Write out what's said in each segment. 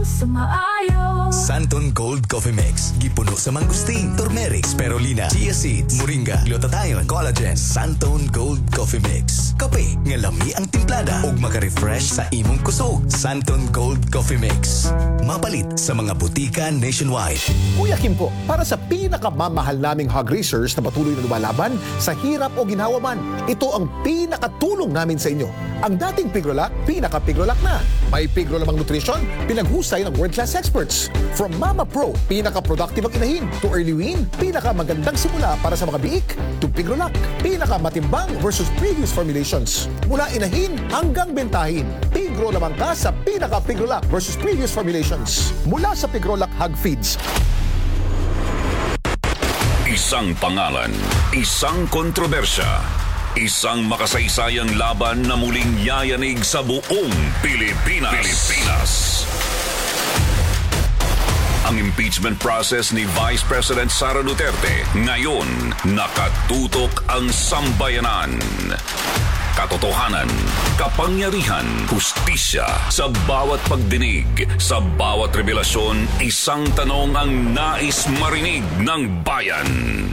Sumaayo. Santon Gold Coffee Mix. Gipuno sa mangustin, turmeric, spirulina, chia seeds, moringa, glutathione, collagen. Santon Gold Coffee Mix. Kape nga lami ang timplada ug maka-refresh sa imong kusog. Santon Gold Coffee Mix. Mapalit sa mga butika nationwide. Kuya Kim po, para sa pinakamamahal naming hog racers na patuloy na lumalaban sa hirap o ginhawa man, ito ang pinakatulong namin sa inyo. Ang dating Pigrolac, pinaka-Pigrolac na. May Pigrolamang nutrition, pinaghusay ng world-class experts. From Mama Pro, pinaka-productive ang inahin, to Early Wean, pinaka-magandang simula para sa mga biik, to Pigrolac, pinaka-matimbang versus previous formulations. Mula inahin hanggang bentahin, Pigro lamang ka sa pinaka-Pigrolac versus previous formulations. Mula sa Pigrolac Hog Feeds. Isang pangalan, isang kontrobersya, isang makasaysayang laban na muling yayanig sa buong Pilipinas. Ang impeachment process ni Vice President Sara Duterte ngayon nakatutok ang sambayanan. Katotohanan, kapangyarihan, hustisya sa bawat pagdinig, sa bawat revelasyon, isang tanong ang nais marinig ng bayan.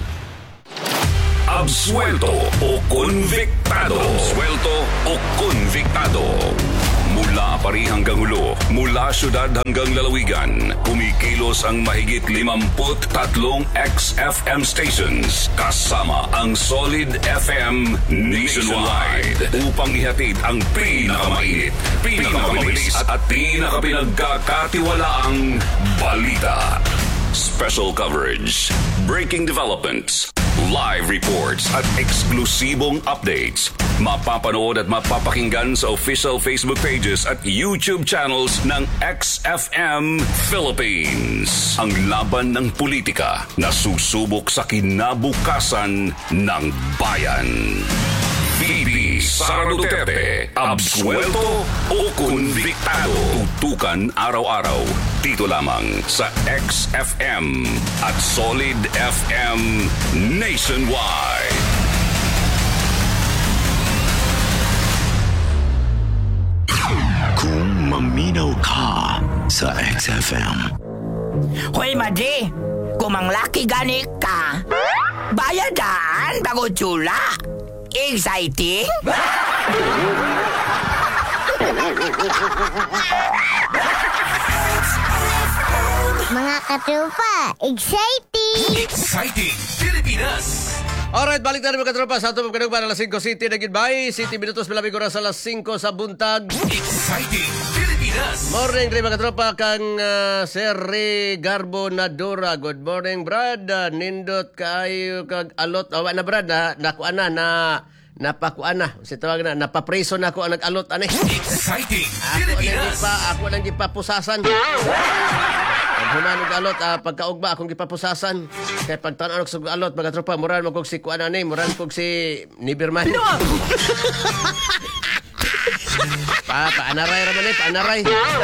Absuelto o konviktado? Absuelto o konviktado? Mula Pari hanggang Hulo, mula syudad hanggang lalawigan, kumikilos ang mahigit 53 XFM stations kasama ang Solid FM nationwide upang ihatid ang pinakamainit, pinakamabilis at pinakapinagkakatiwalaang balita. Special coverage, breaking developments, live reports at eksklusibong updates. Mapapanood at mapapakinggan sa official Facebook pages at YouTube channels ng XFM Philippines. Ang laban ng politika na susubok sa kinabukasan ng bayan. VP Sara Duterte, absuelto o konviktado? Tutukan araw-araw dito lamang sa XFM at Solid FM nationwide. Kung maminaw ka sa XFM. Hoy, Madre! Kung manglaki gani ka, bayadaan bago tsula. Exciting? Mga katropa, exciting! Exciting Pilipinas! Alright, balik na rin mga katropa sa atong pagkanugban alas 5 City na goodbye. City minutos malamig oras alas 5 sa buntag. Exciting Pilipinas! Morning rin mga katropa kang Sir Ray Garbo Nadora. Good morning, Brad. Nindot kayo kag alot. Awa na, Brad. Nakuha na napakuan na. Si tawag na, napapreso na ako ang nag-alot. Exciting Pilipinas! Ako lang gipapusasan. Pag humanog alot, pagkaugba akong gipapusasan. Kaya pagtanaw sa alot, mga tropa, muran mo kong si kuan ani, muran kong si Niberman. Paanaray raman paanaray.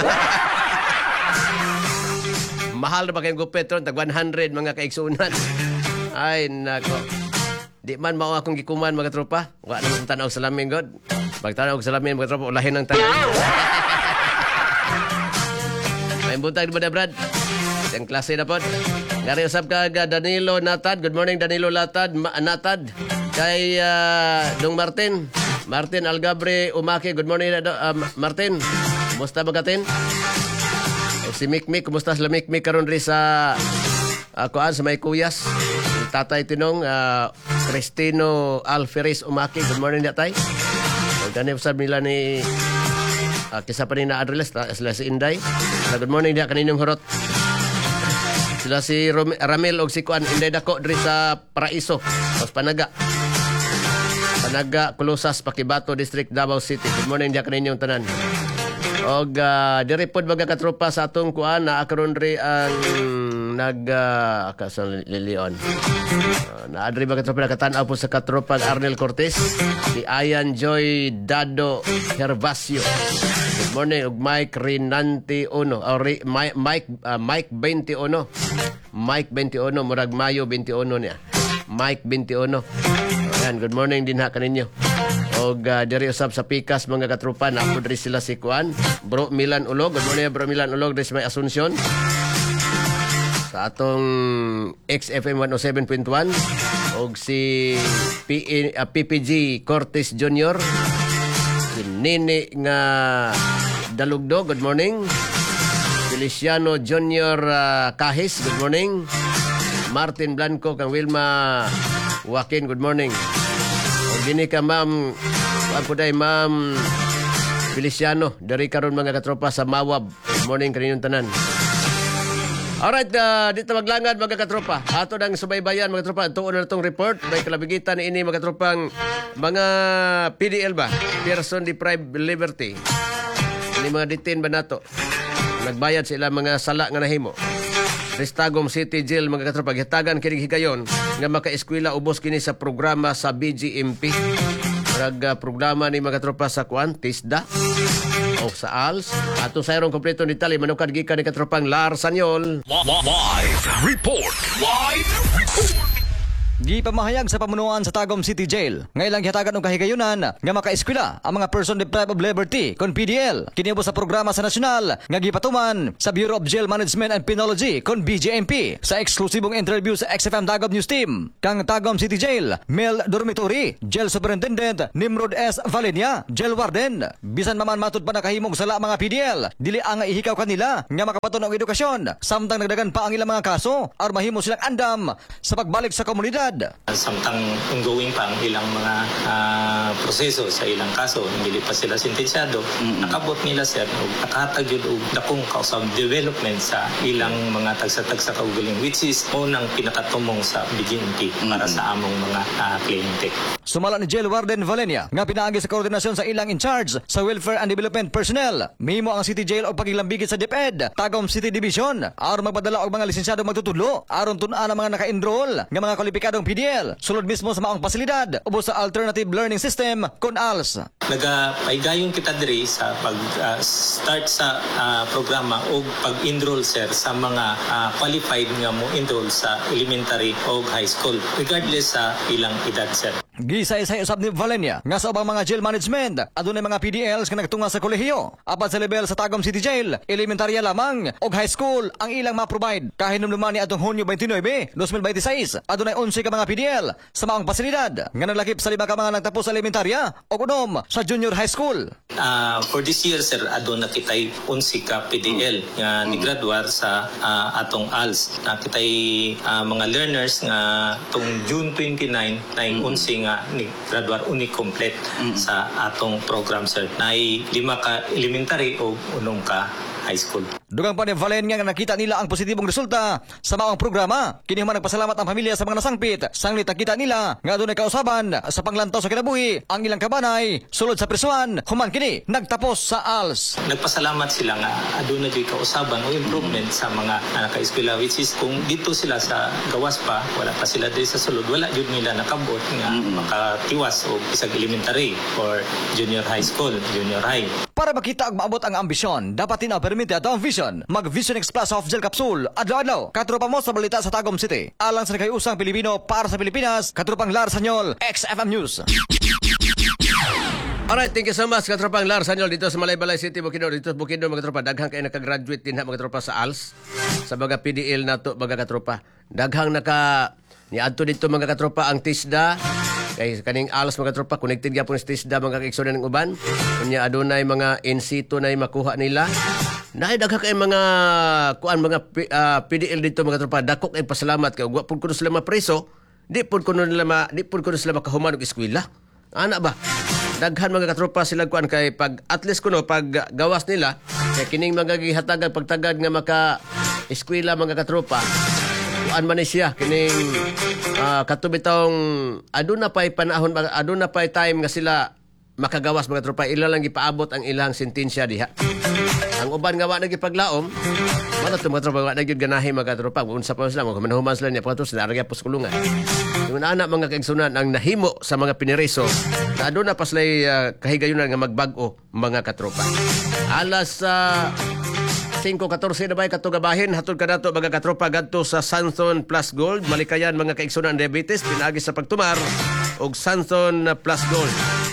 Mahal na ba kayong gupetron? Tag 100 mga kaigsunan. Ay, nako. Di man mao akong gikuman mga tropa. Wa na akong tanaw sa lamin, God. Pag tanaw sa lamin, mga tropa, ulahin ng tanaw. May buntag ba na, Brad? Ang klase na po. Ngari usap ka Danilo Natad. Good morning, Danilo Natad. Natad. Kay Dong Martin. Martin Algabre Umaki. Good morning, Martin. Kumusta ba katin? Si Mikmik. Kumusta sila Mikmik karon rin sa kuan sa may kuyas. Tatay Tinong Cristino Alferez Umaki. Good morning, Tatay. Magkano usap nila ni kisa pa rin na Adreles. Sila si Inday. Good morning, dia kaninong hurot. Sila si Ramil o si Kuan Inday Dako diri sa Paraiso, sa Panaga, Kulosas, Pakibato District, Davao City. Good morning dia kaninyong tanan. Og diri pod baga katropa sa atong kuan na karon ri ang kasang Lilion. Na adri baga katropa nakatan-aw po sa katropa Arnel Cortez, si Ayan Joy Dado Hervasio. Good morning og Mike Rinanti Uno or Mike 21. Mike 21 murag Mayo 21 niya. Mike 21. Ayan, good morning din ha kaninyo. Og Og diri usab sa Pikas mga katropa na po diri sila si Kuan, Bro Milan Ulog. Good morning Bro Milan Ulog diri sa may Asuncion. Sa atong XFM 107.1 og si PPG Cortes Jr. Si Nini nga Dalugdo, good morning. Feliciano Junior Kahis, good morning. Martin Blanco kang Wilma Joaquin, good morning. O dini ka ma'am, wag po day ma'am Feliciano, dari karon mga katropa sa Mawab. Good morning kaninyong tanan. Alright, dito maglangad mga katropa. Ato ng subaybayan mga katropa. Tuon na itong report. May kalabigitan ini mga katropang mga PDL ba? Person Deprived Liberty. Ini mga detain ba nato? Nagbayad sila mga sala nga nahimo. Ristagom City Jail mga katropa. Gihatagan kining higayon nga maka-eskwela ubos kini sa programa sa BGMP. Programa ni mga katropa sa Kuan, TISDA o sa ALS. Ato sa irong kompleto ni Tali manukad gikan ni katropang Lar Sanyol. Live report. Live report. Gipamahayag sa pamunuan sa Tagum City Jail. Ngailang gihatagan og kahigayunan nga makaeskwela ang mga person deprived of liberty kon PDL. Kini sa programa sa nasyonal nga gipatuman sa Bureau of Jail Management and Penology kon BJMP sa eksklusibong interview sa XFM Dagom News Team. Kang Tagum City Jail, Mel Dormitory, Jail Superintendent Nimrod S. Valenia, Jail Warden. Bisan maman matud pa nakahimong sala mga PDL, dili ang ihikaw kanila nga makapaton og edukasyon. Samtang nagdagan pa ang ilang mga kaso aron mahimo silang andam sa pagbalik sa komunidad. Samtang ongoing pa ang ilang mga proseso sa ilang kaso, hindi pa sila sentensyado, nakabot nila sir o nakahatag yun o dakong kausap development sa ilang mga tagsa-tagsa kaugaling, which is unang pinakatumong sa BGMP para sa among mga kliyente. Sumala ni Jail Warden Valenia nga pinaagi sa koordinasyon sa ilang in charge sa Welfare and Development Personnel. Mimo ang City Jail og pagilambigit sa DepEd, Tagum City Division, aron magpadala og mga lisensyado magtutudlo, aron tun-an ang mga naka-enroll nga mga kwalipikadong PDL, sulod mismo sa maong pasilidad ubos sa Alternative Learning System kon ALS. Nagapaigayon kita diri sa pag-start sa programa o pag-enroll sir sa mga qualified nga mo enroll sa elementary o high school regardless sa ilang edad sir. Gisay-say usab ni Valenia nga sa ubang mga jail management adunay mga PDLs nga nagtunga sa kolehiyo. Apan sa level sa Tagum City Jail, elementarya lamang og high school ang ilang ma-provide. Kahinumduman ni atong Hunyo 29, 2026, adunay 11 ka mga PDL sa maong pasilidad nga naglakip sa 5 ka mga nagtapos sa elementarya o unom sa junior high school. For this year sir, aduna kitay 11 ka PDL nga ni-graduate sa atong ALS. Kitay mga learners nga tung June 29 na 11 nga ni graduate uni complete sa atong program sir. Nay 5 ka elementary o 6 ka high school. Dugang pa ni Valen nga nakita nila ang positibong resulta sa maong programa. Kini man nagpasalamat ang pamilya sa mga nasangpit. Sanglit nakita nila nga adunay kausaban sa panglantaw sa kinabuhi ang ilang kabanay sulod sa prisuan human kini nagtapos sa ALS. Nagpasalamat sila nga adunay gyud kausaban o improvement sa mga naka-eskwela, which is kung dito sila sa gawas pa, wala pa sila diri sa sulod, wala jud nila nakabot nga makatiwas og isang elementary or junior high school, junior high. Para makita og maabot ang ambisyon, dapat permite ato ang Vision. Mag Vision X Plus Soft Gel Capsule. Adlaw-adlaw, katropa mo sa balita sa Tagum City. Alang sa nagayusang Pilipino para sa Pilipinas, katropang Lar Sanyol, XFM News. Alright, thank you so much katropang Lar Sanyol dito sa Malaybalay City, Bukidnon. Dito sa Bukidnon mga katropa, daghang kayo nakagraduate din mga katropa sa ALS. Sa mga PDL nato mga katropa. Daghang niadto dito mga katropa ang TISDA. Kay kaning ALS mga katropa, connected gyapon sa TISDA mga kaigsoon ng uban. Kunya adunay mga in situ na makuha nila. Naay dagha kay mga PDL dito mga katropa, dako kay pasalamat kay wa pud kuno sila mapreso, di pud kuno sila makahuman og eskwela. Ana ba? Daghan mga katropa sila kuan kay pag at least kuno pag gawas nila kay kining mga gihatagan pagtagad nga maka eskwela mga katropa. Kuan man ni siya kining katubitong aduna pay panahon, aduna pay time nga sila makagawas mga tropa, ila lang gipaabot ang ilang sentensya diha. Ang uban nga wa na gipaglaom, wala to mga tropa, wa na gyud ganahi mga tropa. Unsa pa sila, manahuman sila niya pagkato sila arya pos kulungan. Yung anak mga kaigsunan ang nahimo sa mga pinireso, na aduna pa sila kahigayunan nga magbag-o mga katropa. Alas 5:14 na ba katugabahin hatod kanato mga katropa gadto sa Santon Plus Gold, malikayan mga kaigsunan diabetes pinagi sa pagtumar og Santon Plus Gold.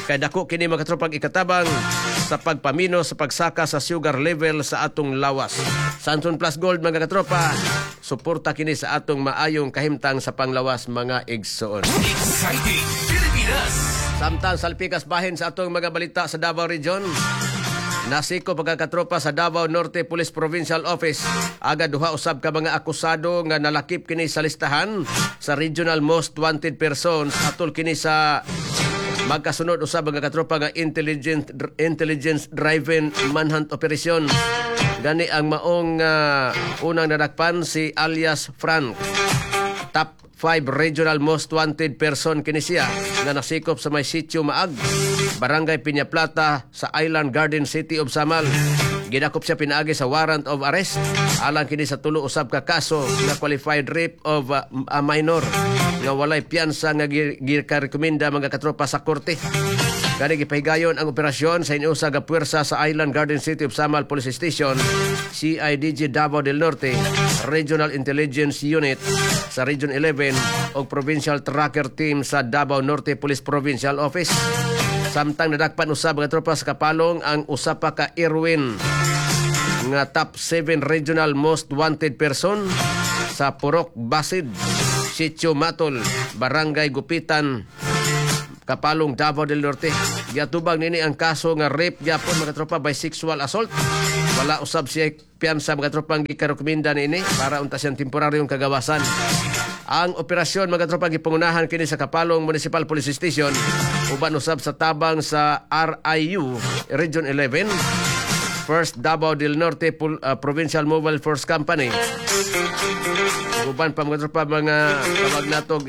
Kay dako kini mga katropang ikatabang sa pagpamino sa pagsaka sa sugar level sa atong lawas. Sanson Plus Gold mga katropa, suporta kini sa atong maayong kahimtang sa panglawas mga igsoon. Exciting Pilipinas! Samtang salpikas bahin sa atong mga balita sa Davao Region. Nasiko pagkakatropa sa Davao Norte Police Provincial Office aga duha usab ka mga akusado nga nalakip kini sa listahan sa Regional Most Wanted Persons atol kini sa magkasunod usab mga katropa nga intelligence driven manhunt operation. Gani ang maong unang nadakpan si alias Frank. Top 5 regional most wanted person kini siya nga nasikop sa may sitio Maag, Barangay Piña Plata sa Island Garden City of Samal. Ginakop siya pinaagi sa warrant of arrest alang kini sa tulo usab ka kaso nga qualified rape of a minor nga walay piyansa nga gikarekomenda mga katropa sa korte. Kani gipahigayon ang operasyon sa inusa nga puwersa sa Island Garden City of Samal Police Station, CIDG Davao del Norte, Regional Intelligence Unit sa Region 11 o Provincial Tracker Team sa Davao Norte Police Provincial Office. Samtang nadakpan usab mga tropa sa kapalong ang usapa ka Irwin nga top 7 regional most wanted person sa Purok Basid, Sitio Matol, Barangay Gupitan, Kapalong, Davao del Norte. Giatubang nini ang kaso nga rape gyapon mga tropa by sexual assault. Wala usab siya piyansa mga tropang gikarekomenda nini para unta siyang temporaryong kagawasan. Ang operasyon mga tropa gipangunahan kini sa Kapalong Municipal Police Station uban usab sa tabang sa RIU Region 11, First Davao del Norte Provincial Mobile Force Company. Uban pa mga tropa mga tawag natog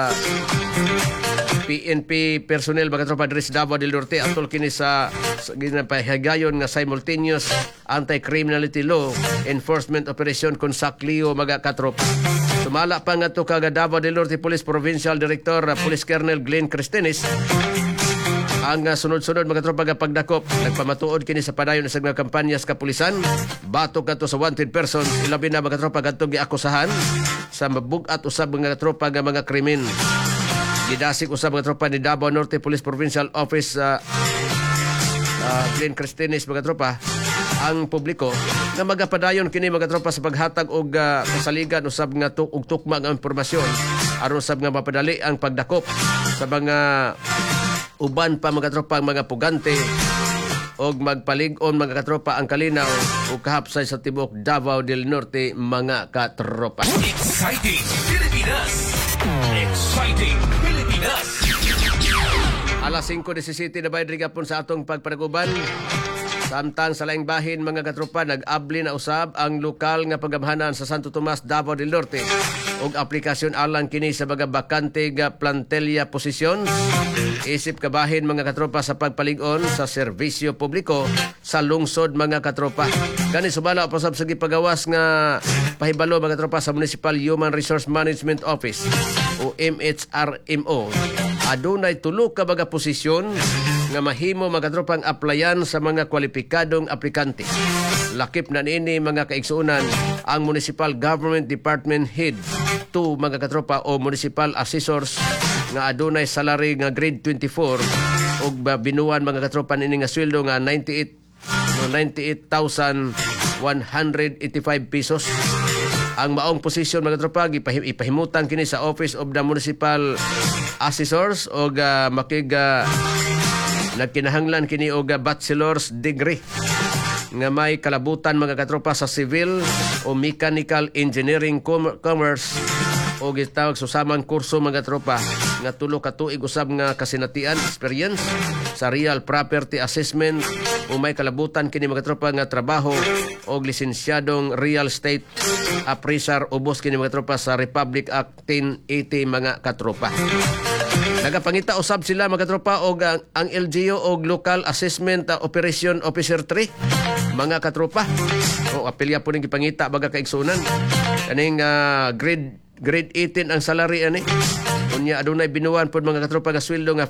PNP personnel mga tropa diri sa Davao del Norte atol kini sa ginapahigayon nga simultaneous anti-criminality law enforcement operation kon saklio mga katrop. Sumala pa nga to kaga Davao del Norte Police Provincial Director Police Colonel Glenn Cristenis ang sunod-sunod mga tropa nga pagdakop. Nagpamatuod kini sa padayon sa mga kampanyas kapulisan batok kadto sa wanted persons ilabi na mga tropa kadto giakusahan sa mabugat usab mga tropa nga mga krimen. Gidasig usab mga tropa ni Davao Norte Police Provincial Office Glenn Cristenis mga tropa ang publiko nga magapadayon kini mga tropa sa paghatag og kasaligan usab nga og tukma nga impormasyon aron usab nga mapadali ang pagdakop sa mga uban pa mga tropa mga pugante og magpalig-on mga katropa ang kalinaw o kahapsay sa tibok Davao del Norte mga katropa. Exciting Pilipinas! Exciting Pilipinas! Alas 5:17 na bayad rigapon sa atong pagpanaguban. Samtang sa laing bahin mga katropa nag-abli na usab ang lokal nga paggamhanan sa Santo Tomas, Davao del Norte og aplikasyon alang kini sa mga bakante nga plantelya posisyon. Isip kabahin mga katropa sa pagpalig-on sa serbisyo publiko sa lungsod mga katropa. Gani sumala pa sab sa gipagawas nga pahibalo mga katropa sa Municipal Human Resource Management Office o MHRMO. Adunay tulo ka mga posisyon nga mahimo mga katropang applyan sa mga kwalipikadong aplikante. Lakip na niini mga kaigsuunan ang Municipal Government Department Head 2 mga katropa o Municipal Assessors nga adunay salary nga grade 24 ug binuan mga katropa niini nga sweldo nga 98,185 pesos. Ang maong posisyon mga tropa ipahimutan kini sa Office of the Municipal Assessors o nagkinahanglan kini og bachelor's degree nga may kalabutan mga katropa sa civil o mechanical engineering commerce o gitawag susamang kurso mga tropa nga tulo ka tuig usab nga kasinatian experience sa real property assessment o may kalabutan kini mga tropa nga trabaho o lisensyadong real estate appraiser ubos kini mga tropa sa Republic Act 1080 mga katropa. Nagapangita usab sila mga tropa og ang LGU og Local Assessment Operation Officer 3 mga katropa. O apelya po ning gipangita baga kaigsunan. Kaning grade 18 ang salary ani. Unya adunay binuwan pod mga katropa nga sweldo nga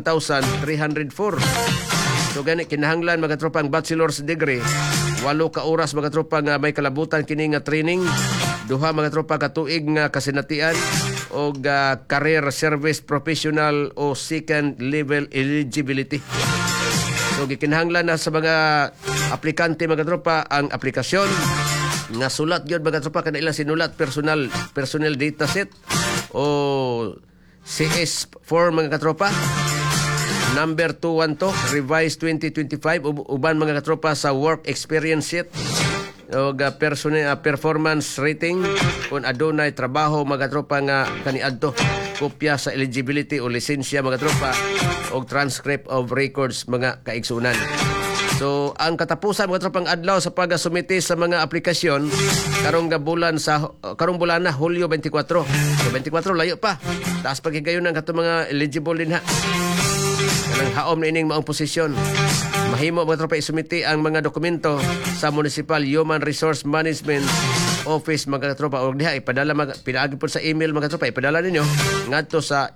51,304. So gani kinahanglan mga tropa ang bachelor's degree. 8 ka oras mga tropa nga may kalabutan kini nga training. 2 mga tropa ka tuig nga kasinatian o career service professional o second level eligibility. So gikinahanglan na sa mga aplikante mga tropa ang aplikasyon nga sulat gyud mga tropa kanila sinulat personal data set o CS4 mga katropa number 212 revised 2025 uban mga katropa sa work experience sheet o performance rating kung adunay trabaho mga katropa nga kaniadto kopya sa eligibility o lisensya mga katropa o transcript of records mga kaigsunan. So ang katapusan mga tropang adlaw sa pagasumite sa mga aplikasyon karong bulan na Hulyo 24. So 24 layo pa. Taas paghigayon ng katong mga eligible din ha. Kanang haom na ining maong posisyon. Mahimo mga tropa isumite ang mga dokumento sa Municipal Human Resource Management Office mga tropa og diha ipadala pinaagi po sa email mga tropa ipadala ninyo ngadto sa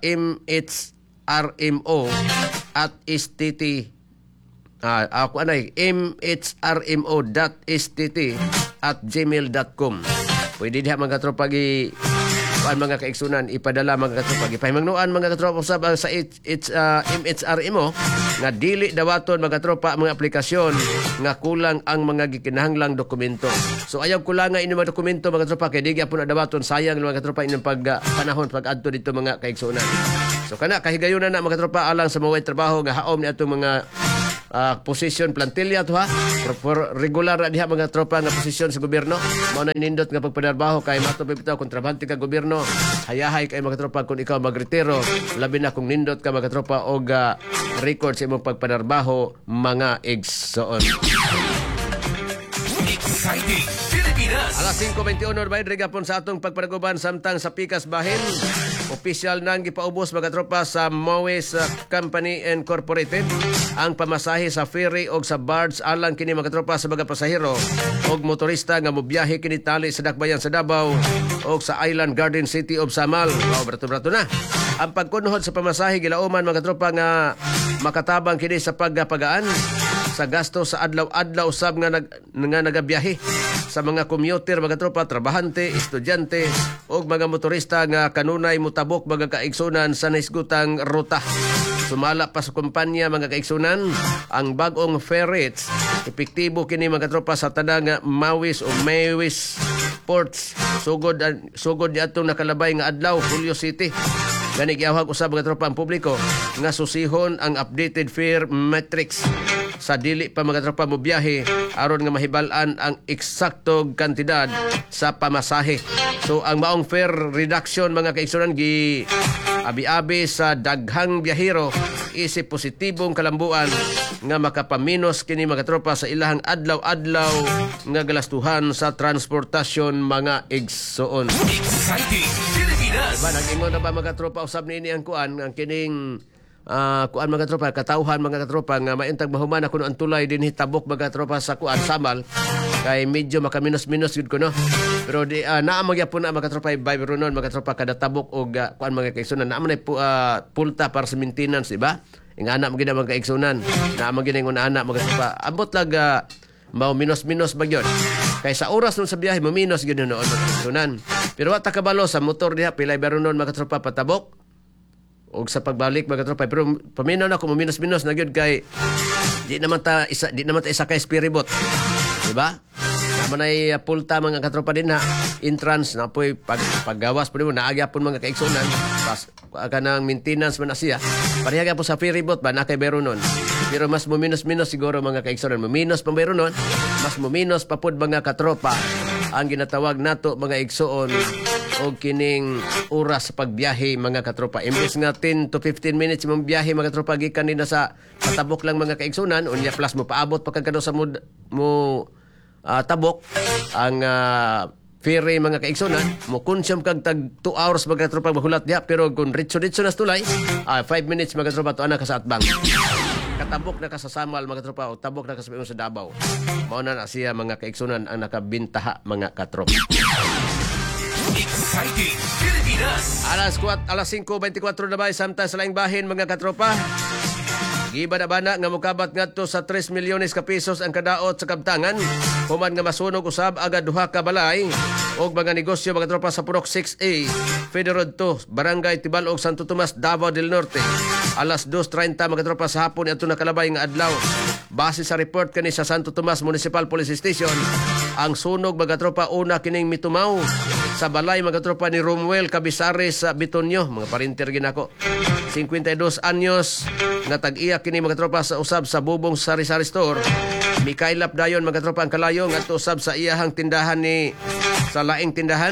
mhrmo.stt@gmail.com. Pwede diha mga katropa mga kaigsunan ipadala mga katropa gipahimangnuan mga katropa usab sa MHRMO nga dili dawaton mga katropa mga aplikasyon nga kulang ang mga gikinahanglang dokumento. So ayaw kulang nga inyong mga dokumento mga katropa kay di gyapon na dawaton sayang mga katropa inyong panahon pag-adto dito mga kaigsunan. So kana kahigayunan na mga katropa alang sa mga trabaho nga haom ni atong mga posisyon plantilla to ha for regular na diha mga tropa nga posisyon sa gobyerno mao na nindot nga pagpadarbaho kay mato bitaw kung trabahante ka gobyerno hayahay kay mga tropa kung ikaw magretiro labi na kung nindot ka mga tropa og record sa imong pagpadarbaho mga igsoon. Exciting Pilipinas. Alas 5:21 bayad rigapon sa atong pagpanaguban samtang sa Pikas Bahin. Opisyal nang gipaubos mga tropa sa Mowes Company Incorporated ang pamasahe sa ferry o sa barge alang kini mga tropa sa mga pasahero o motorista nga mobiyahe kini tali sa dakbayan sa Davao o sa Island Garden City of Samal. Wow, brato-brato na. Ang pagkunuhod sa pamasahe gilauman mga tropa nga makatabang kini sa pagpagaan sa gasto sa adlaw-adlaw usab nga nagabiyahe sa mga commuter, mga tropa, trabahante, estudyante o mga motorista nga kanunay mutabok mga kaigsunan sa naisgutang ruta. Sumala pa sa kumpanya mga kaigsunan ang bagong fare rates. Epektibo kini mga tropa sa tanang Mawis o Mawis ports. Sugod ni atong nakalabay nga adlaw Hulyo City. Gani giawhag usab mga tropa ang publiko nga susihon ang updated fare metrics sa dili pa mga tropa mo biyahe aron nga mahibal-an ang eksaktong kantidad sa pamasahe. So ang maong fare reduction mga kaigsunan gi abi-abi sa daghang biyahero isip positibong kalambuan nga makapaminos kini mga tropa sa ilahang adlaw-adlaw nga galastuhan sa transportasyon mga igsoon. Exciting Pilipinas. Diba, nag-ingon na ba mga tropa usab nini ang kuan ang kining kuan mga tropa katawhan mga tropa nga maintag mahumana kuno ang tulay din hitabok mga tropa sa kuan Samal kay medyo makaminos-minos gud kuno pero di naa magyapon na mga tropa vibe ron mga tropa kada tabok og kuan mga kaigsunan naa man pulta para sa maintenance diba ingana magid mga kaigsunan naa magid ingon ana mga tropa ambot lag mao minos-minos bagyon kay sa oras nun sa biyahe maminos gid noon mga kaigsunan pero wa ta kabalo sa motor diha pilay baron mga tropa patabok og sa pagbalik mga tropa pero paminaw na ko minus-minus na gyud kay di naman ta isa kay spiribot di ba naman ay pulta mga katropa din ha entrance na poy paggawas po naagya po mga kaigsunan pas kanang maintenance man na siya pareha po sa ferryboat ba na kay bero nun pero mas muminus-minus siguro mga kaigsunan muminus pa bero nun mas muminus pa pud mga katropa ang ginatawag nato mga igsoon o kining oras sa pagbiyahe mga katropa. Imbes nga 10 to 15 minutes mong biyahe mga katropa gikan din na sa patabok lang mga kaigsunan unya plus mo paabot pa kagkano sa mo tabok ang ferry mga kaigsunan mo consume kag tag 2 hours mga katropa mahulat diha pero kung ritso-ritso na tulay 5 minutes mga katropa to ana ka sa atbang. Katabok na ka sa Samal mga katropa o tabok na ka sa Davao. Mao na siya mga kaigsunan ang nakabintaha mga katropa. Exciting Pilipinas. Alas 5:24 na ba samtang sa laing bahin mga katropa. Gibana-bana nga mokabat ngadto sa 3 milyones ka pesos ang kadaot sa kabtangan. Human nga masunog usab agad duha ka balay og mga negosyo mga tropa sa Purok 6A, Federal 2, Barangay Tibalog, Santo Tomas, Davao del Norte. Alas 2:30 mga tropa sa hapon ato nakalabay nga adlaw. Base sa report kani sa Santo Tomas Municipal Police Station, ang sunog mga tropa una kining mitumaw sa balay mga tropa ni Romuel Cabisares sa Bitonyo, mga parinter ginako. 52 anyos nga tag-iya kini mga tropa sa usab sa Bubong Sari-Sari Store. Mikailap dayon mga tropa ang kalayo nga usab sa iyahang tindahan ni sa laing tindahan.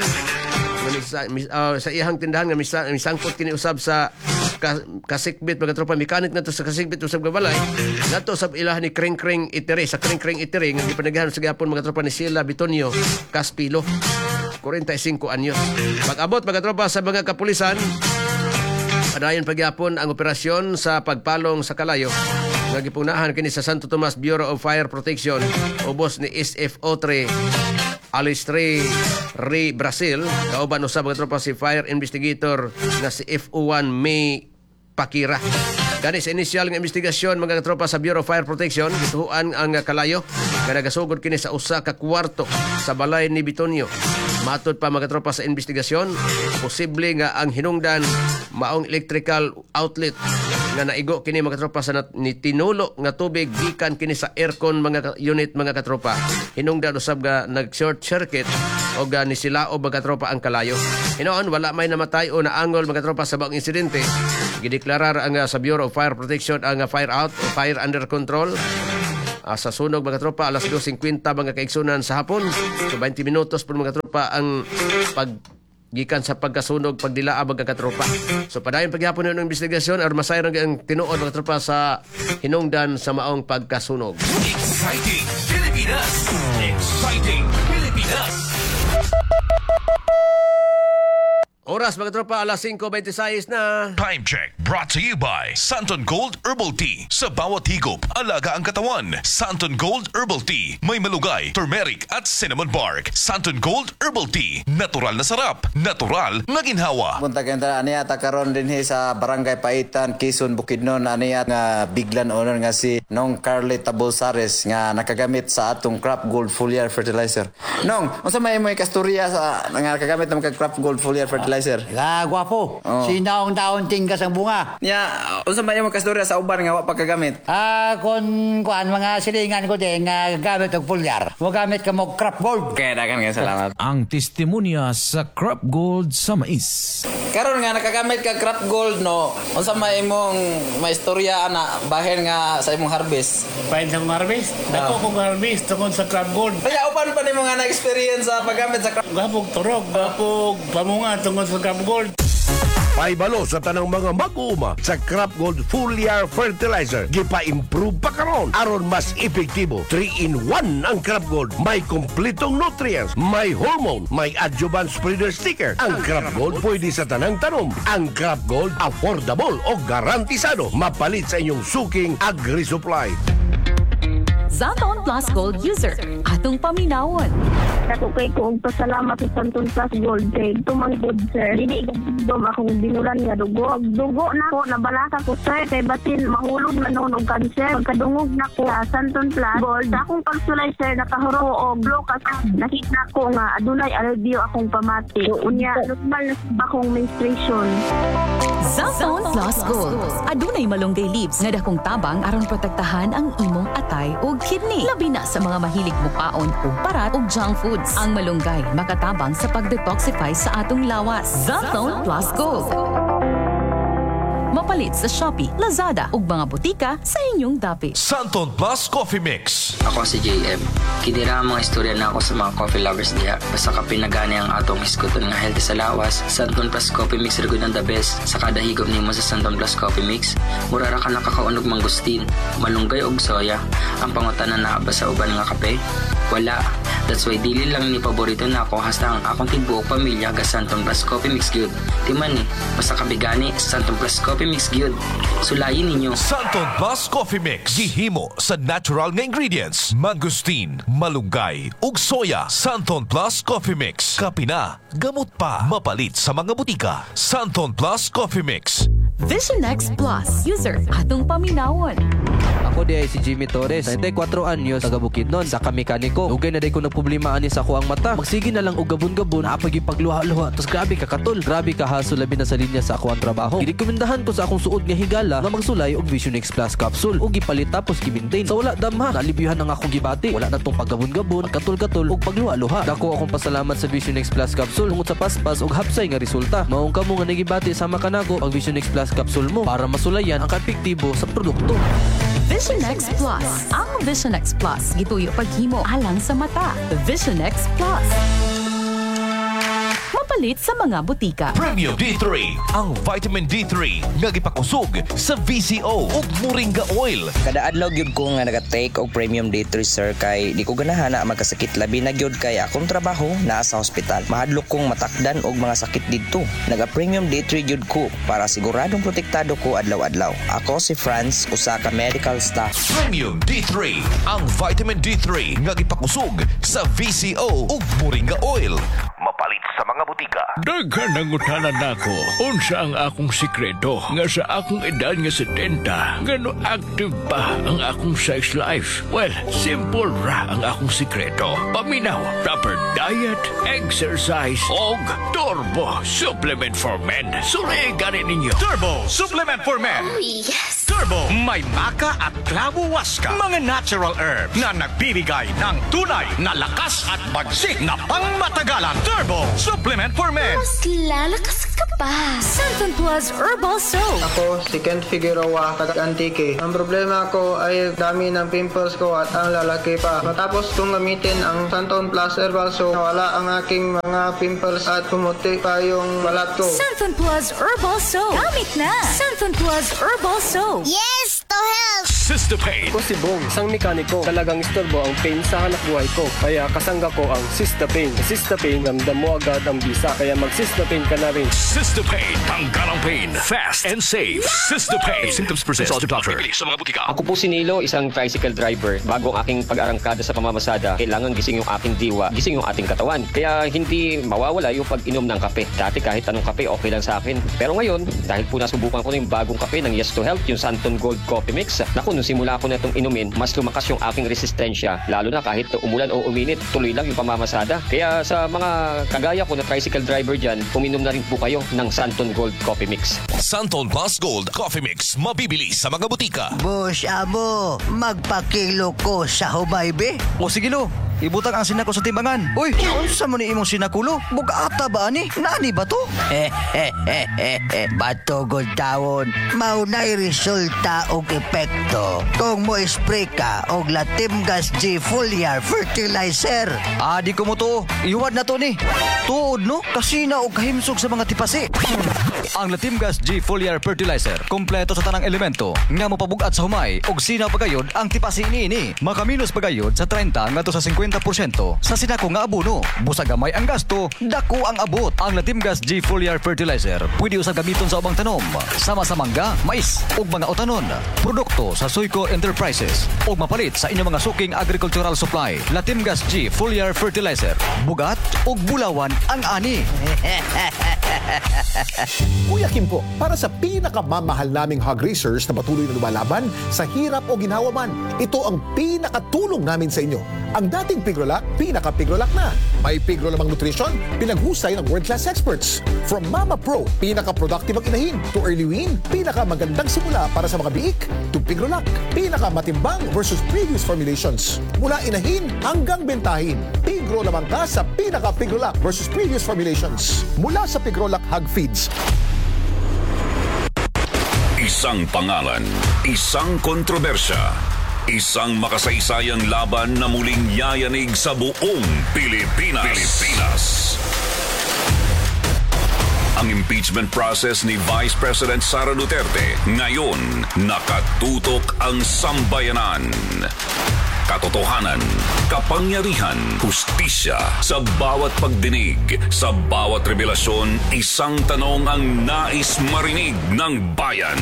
Sa iyahang tindahan nga misangkot kini usab sa kasikbit mga tropa mekanik nato sa kasikbit usab nga balay nato sa ilahan ni Kring Itiri sa Kring Itiri nga gipanagahan sa gihapon mga tropa ni Sheila Bitonyo Caspilo, 45 anyos. Pag-abot mga tropa sa mga kapulisan, padayon pagyapon ang operasyon sa pagpalong sa kalayo nga gipugnahan kini sa Santo Tomas Bureau of Fire Protection ubos ni SFO3 Alistre Ray Brazil, kauban usab mga tropa si fire investigator na si FO1 May Pakira. Gani sa inisyal nga investigasyon mga tropa sa Bureau of Fire Protection, gituhuan ang kalayo nga nagasugod kini sa usa ka kwarto sa balay ni Bitonyo. Matod pa mga tropa sa investigasyon, posible nga ang hinungdan maong electrical outlet nga naigo kini mga tropa sa ni tinulo nga tubig gikan kini sa aircon mga unit mga katropa. Hinungdan usab nga nag short circuit o ni silao mga tropa ang kalayo. Hinoon wala may namatay o naangol mga tropa sa baong insidente. Gideklarar ang sa Bureau of Fire Protection ang fire out o fire under control. Sa sunog mga tropa alas 2:50 mga kaigsunan sa hapon. So 20 minutos po mga tropa ang gikan sa pagkasunog pagdilaa mga katropa. So padayon paghapon ng investigasyon aron masayran ang tinuod mga tropa sa hinungdan sa maong pagkasunog. Exciting Pilipinas! Exciting Pilipinas! Oras mga tropa, alas 5:26 na. Time check brought to you by Santon Gold Herbal Tea. Sa bawat higop, alaga ang katawan. Santon Gold Herbal Tea. May malugay, turmeric at cinnamon bark. Santon Gold Herbal Tea. Natural na sarap. Natural na ginhawa. Punta kenta aniya karon din sa Barangay Paitan, Quezon, Bukidnon aniya nga biglan owner nga si Nong Carly Tabolsares nga nakagamit sa atong Crop Gold Foliar Fertilizer. Nong, unsa may kasturya sa nga nakagamit ng Crop Gold Foliar Fertilizer? Gwapo. Sinaong taon tingkas ang bunga. Ya, unsa may mo kasturya sa uban nga wa pagkagamit? Kuan mga silingan ko din nga gamit og foliar. Mo gamit ka mo Crop Gold. Kaya dagan nga salamat. Ang testimonya sa Crop Gold sa mais. Karon nga nakagamit ka Crop Gold no. Unsa may imong maistorya ana bahin nga sa imong harvest? Bahin sa imong harvest? Dako kong harvest tungod sa Crop Gold. Kaya upan pa nimo nga na-experience sa paggamit sa Crop Gold? Gapog turog, gapog pamunga tungod sa Crop Gold. Paibalo sa tanang mga mag-uuma sa Crop Gold Foliar Fertilizer. Gipa-improve pa karon aron mas epektibo. 3-in-1 ang Crop Gold. May kompletong nutrients, may hormone, may adjuvant spreader sticker. Ang Crop Gold pwede sa tanang tanom. Ang Crop Gold affordable o garantisado. Mapalit sa inyong suking agri-supply. Santon Plus Gold user, atong paminawon. Ako kay kong pasalamat sa Santon Plus Gold kay tumanggod sir. Dili gudom akong binulan nga dugo. Dugo na ko, nabalaka ko sir kay batin mahulog na noon og cancer. Pagkadungog na ko sa Santon Plus Gold, akong pagsulay sir nakahuro o block kasi nakita ko nga adunay alivio akong pamati. Unya normal na akong menstruation. Santon Plus Gold, adunay malunggay leaves nga dakong tabang aron protektahan ang imong atay ug kidney. Labi na sa mga mahilig mukaon o parat o junk foods. Ang malunggay makatabang sa pag-detoxify sa atong lawas. Santon Plus Gold. Mapalit sa Shopee, Lazada ug mga butika sa inyong dapit. Santon Plus Coffee Mix. Ako si JM. Kinira ang mga istorya na ako sa mga coffee lovers diha. Basta ka pinagani ang atong iskuton nga healthy sa lawas. Santon Plus Coffee Mix rin ang the best. Sa kada higop nimo sa Santon Plus Coffee Mix, murara ka nakakaunog mangustin, malunggay og soya. Ang pangutanan na ba sa uban nga kape? Wala. That's why dili lang ni paborito na ako hasta ang akong tibuok pamilya ga Santon Plus Coffee Mix gyud. Timan ni, basta kabigani Santon Plus Coffee Mix gyud. Sulayin ninyo. Santon Plus Coffee Mix. Gihimo sa natural nga ingredients. Mangustin, malunggay, ug soya. Santon Plus Coffee Mix. Kapina, gamot pa. Mapalit sa mga butika. Santon Plus Coffee Mix. Vision X Plus. User, atong paminawon. Ako di ay si Jimmy Torres, 34 anyos, taga Bukidnon, sa kamekaniko. Ugay na day ko nagproblema ani sa ako ang mata. Magsige na lang og gabon-gabon, apag ipagluha-luha. Tos grabe ka katol, grabe ka haso labi na sa linya sa ako ang trabaho. Girekomendahan ko sa akong suod nga higala nga magsulay og Vision X Plus capsule ug gipalit tapos gi-maintain. Sa wala damha, nalibiyuhan ang akong gibati. Wala na tong paggabon-gabon, katol-katol ug pagluha-luha. Dako akong pasalamat sa Vision X Plus capsule tungod sa paspas ug hapsay nga resulta. Maong kamo nga nagibati sama kanago ang Vision X Plus capsule mo para masulayan ang epektibo sa produkto. Vision X Plus. Ang Vision X Plus gituyo paghimo alang sa mata. Vision X Plus. Mapalit sa mga butika. Premium D3, ang vitamin D3 nga gipakusog sa VCO ug Moringa Oil. Kada adlaw gyud ko nga naga-take og Premium D3 sir kay di ko ganahan na magkasakit labi na gyud kay akong trabaho naa sa ospital. Mahadlok kong matakdan og mga sakit didto. Naga Premium D3 gyud ko para siguradong protektado ko adlaw-adlaw. Ako si Franz, usa ka medical staff. Premium D3, ang vitamin D3 nga gipakusog sa VCO ug Moringa Oil. Mapalit sa mga butika. Daghan nangutanan nako unsa ang akong sikreto nga sa akong edad nga 70 ngano active pa ang akong sex life. Well, simple ra ang akong sikreto. Paminaw, proper diet, exercise og Turbo Supplement for Men. Suri gani ninyo. Turbo Supplement for Men. Oh, yes! Turbo, may maka at klabo waska. Mga natural herbs na nagbibigay ng tunay na lakas at bagsik na pangmatagalan. Turbo Supplement for Men. Mas lalakas ka pa. Santon Plus Herbal Soap. Ako si Kent Figueroa, taga Antique. Ang problema ko ay dami ng pimples ko at ang lalaki pa. Matapos kong gamitin ang Santon Plus Herbal Soap, nawala ang aking mga pimples at pumuti pa yung balat ko. Santon Plus Herbal Soap. Gamit na. Santon Plus Herbal Soap. Yes, to help! Sistapain. Ako si Bong, isang mekaniko. Talagang istorbo ang pain sa hanap buhay ko. Kaya kasangga ko ang Sistapain. Sistapain, ramdam mo agad ang bisa. Kaya mag-Sistapain ka na rin. Sistapain, tanggal ang pain. Fast and safe. Sistapain. Symptoms persist. Consult your doctor. Sa mga butika. Ako po si Nilo, isang tricycle driver. Bago ang aking pag-arangkada sa pamamasada, kailangan gising yung aking diwa, gising yung ating katawan. Kaya hindi mawawala yung pag-inom ng kape. Dati kahit anong kape, okay lang sa akin. Pero ngayon, dahil po nasubukan ko na yung bagong kape ng Yes to Health, yung Santon Gold Coffee Mix. Naku, nung simula ko na itong inumin, mas lumakas yung aking resistensya. Lalo na kahit umulan o uminit, tuloy lang yung pamamasada. Kaya sa mga kagaya ko na tricycle driver dyan, uminom na rin po kayo ng Santon Gold Coffee Mix. Santon Plus Gold Coffee Mix. Mabibili sa mga butika. Boss Amo, magpakilo ko sa humaybe. O sige lo, ibutang ang sinako sa timbangan. Uy, unsa mo ni imong sinakulo? Bugata ba ani? Nani ba to? Batugod tawon, maunay resulta og epekto kung mo spray ka og Latimgas G Foliar Fertilizer. Di ko mo to. Iwad na to ni. Tuod no, kasina og kahimsog sa mga tipasi. Ang Latimgas G Foliar Fertilizer, kompleto sa tanang elemento nga mopabugat sa humay og sinaw pagayod ang tipasi niini. Makaminos pagayod sa 30 ngadto sa 50% sa sinako nga abono. Busa gamay ang gasto, dako ang abot. Ang Latimgas G Foliar Fertilizer pwede usab gamiton sa ubang tanom, sama sa mangga, mais ug mga utanon. Produkto sa Suico Enterprises ug mapalit sa inyong mga suking agricultural supply. Latimgas G Foliar Fertilizer, bugat ug bulawan ang ani. Kuya Kim po, para sa pinakamamahal naming hog racers na patuloy na lumalaban sa hirap o ginhawa man, ito ang pinakatulong namin sa inyo. Ang dating Pigrolac, pinaka-Pigrolac na. May Pigro lamang nutrition, pinaghusay ng world-class experts. From Mama Pro, pinaka-productive ang inahin, to Early Wean, pinaka-magandang simula para sa mga biik, to Pigrolac, pinaka-matimbang versus previous formulations. Mula inahin hanggang bentahin, Pigro lamang ka sa pinaka-Pigrolac versus previous formulations. Mula sa Pigrolac Hog Feeds. Isang pangalan, isang kontrobersya, isang makasaysayang laban na muling yayanig sa buong Pilipinas. Ang impeachment process ni Vice President Sara Duterte ngayon nakatutok ang sambayanan. Katotohanan, kapangyarihan, hustisya, sa bawat pagdinig, sa bawat revelasyon, isang tanong ang nais marinig ng bayan.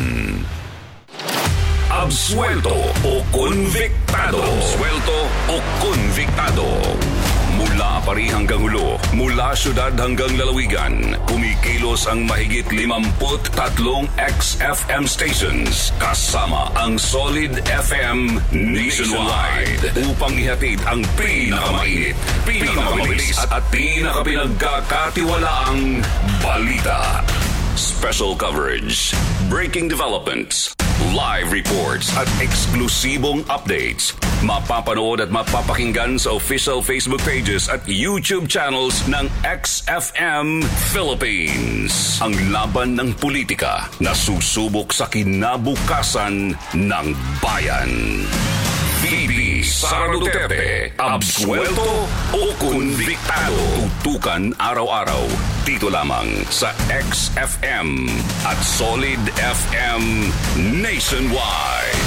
Absuelto o konviktado? Absuelto o konviktado? Mula Mula Apari hanggang Hulo, mula syudad hanggang lalawigan, kumikilos ang mahigit 53 XFM stations kasama ang Solid FM nationwide upang ihatid ang pinakamainit, pinakamabilis at pinakapinagkakatiwalaang balita. Special coverage, breaking developments, live reports at eksklusibong updates. Mapapanood at mapapakinggan sa official Facebook pages at YouTube channels ng XFM Philippines. Ang laban ng politika na susubok sa kinabukasan ng bayan. VP Sara Duterte, absuelto o konbiktado? Tutukan araw-araw dito lamang sa XFM at Solid FM Nationwide.